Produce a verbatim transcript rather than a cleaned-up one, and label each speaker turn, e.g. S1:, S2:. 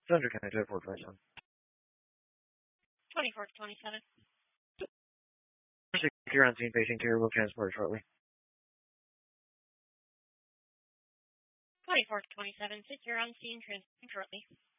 S1: Thunder County, two four five seven.
S2: twenty-four to twenty-seven.
S1: Secure on scene, patient care will transport shortly.
S2: twenty-four to twenty-seven. Secure on scene, transport shortly.